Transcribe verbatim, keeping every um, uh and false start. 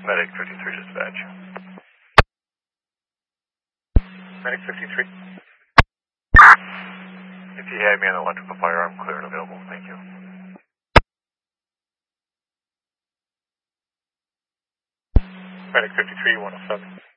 Medic fifty-three dispatch. Medic fifty-three. If you had me on the electrical firearm, clear and available. Thank you. Medic fifty-three, one oh seven.